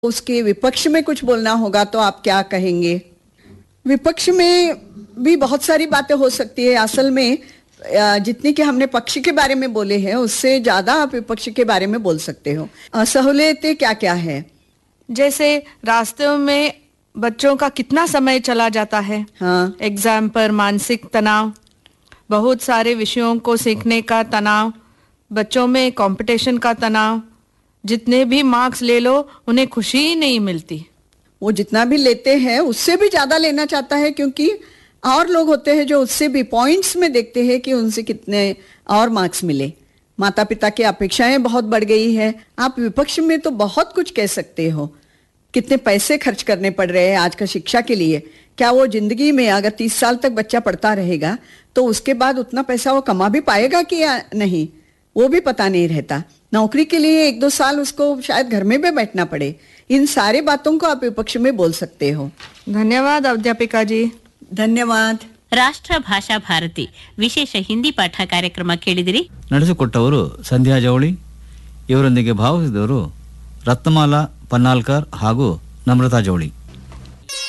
उसके विपक्ष में कुछ बोलना होगा तो आप क्या कहेंगे? विपक्ष में भी बहुत सारी बातें हो सकती है। असल में जितनी कि हमने पक्ष के बारे में बोले हैं उससे ज्यादा आप विपक्ष के बारे में बोल सकते हो। सहूलियतें क्या क्या है? जैसे रास्ते में बच्चों का कितना समय चला जाता है। हाँ, एग्जाम पर मानसिक तनाव, बहुत सारे विषयों को सीखने का तनाव, बच्चों में कंपटीशन का तनाव, जितने भी मार्क्स ले लो उन्हें खुशी ही नहीं मिलती। वो जितना भी लेते हैं उससे भी ज्यादा लेना चाहता है, क्योंकि और लोग होते हैं जो उससे भी पॉइंट्स में देखते हैं कि उनसे कितने और मार्क्स मिले। माता पिता की अपेक्षाएं बहुत बढ़ गई है। आप विपक्ष में तो बहुत कुछ कह सकते हो। कितने पैसे खर्च करने पड़ रहे हैं आज का शिक्षा के लिए। क्या वो जिंदगी में अगर 30 साल तक बच्चा पढ़ता रहेगा तो उसके बाद उतना पैसा वो कमा भी पाएगा कि या नहीं, वो भी पता नहीं रहता। नौकरी के लिए 1-2 साल उसको शायद घर में भी बैठना पड़े। इन सारी बातों को आप विपक्ष में बोल सकते हो। धन्यवाद अध्यापिका जी। ಧನ್ಯವಾದ. ರಾಷ್ಟ್ರ ಭಾಷಾ ಭಾರತಿ ವಿಶೇಷ ಹಿಂದಿ ಪಾಠ ಕಾರ್ಯಕ್ರಮ ಕೇಳಿದಿರಿ. ನಡೆಸಿಕೊಟ್ಟವರು ಸಂಧ್ಯಾ ಜವಳಿ. ಇವರೊಂದಿಗೆ ಭಾವಿಸಿದವರು ರತ್ನಮಾಲಾ ಪನ್ನಾಲ್ಕರ್ ಹಾಗೂ ನಮ್ರತಾ ಜವಳಿ.